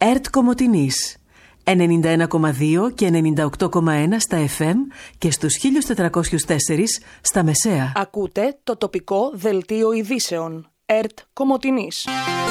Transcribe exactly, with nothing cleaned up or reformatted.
ΕΡΤ Κομοτηνής ενενήντα ένα κόμμα δύο και ενενήντα οκτώ κόμμα ένα στα εφ εμ και στους χίλια τετρακόσιους τέσσερα στα μεσαία. Ακούτε το τοπικό δελτίο ειδήσεων. ΕΡΤ Κομοτηνής.